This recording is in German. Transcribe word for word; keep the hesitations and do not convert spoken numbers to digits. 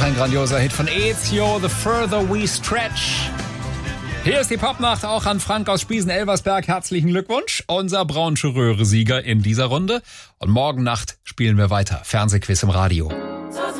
Auch ein grandioser Hit von Ezio, The Further We Stretch. Hier ist die Popnacht auch an Frank aus Spiesen-Elversberg. Herzlichen Glückwunsch. Unser Braunsche Röhre-Sieger in dieser Runde. Und morgen Nacht spielen wir weiter. Fernsehquiz im Radio.